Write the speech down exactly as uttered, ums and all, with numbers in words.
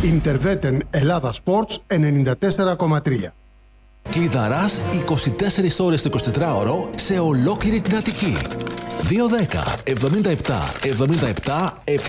Interveten Ελλάδα Sports ενενήντα τέσσερα κόμμα τρία. Κλειδαράς είκοσι τέσσερις ώρες το εικοσιτετράωρο σε ολόκληρη την Αττική. δύο δέκα εβδομήντα επτά εβδομήντα επτά